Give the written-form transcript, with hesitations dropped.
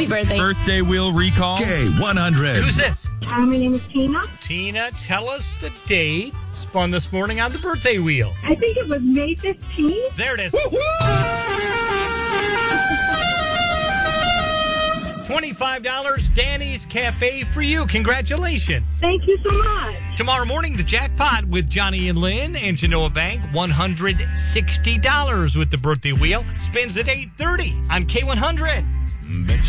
Happy birthday. Birthday wheel recall. K100. Who's this? My name is Tina. Tina, tell us the date spun this morning on the birthday wheel. I think it was May 15th. There it is. $25 Danny's Cafe for you. Congratulations. Thank you so much. Tomorrow morning, the jackpot with Johnny and Lynn and Genoa Bank, $160 with the birthday wheel. Spins at 8:30 on K100.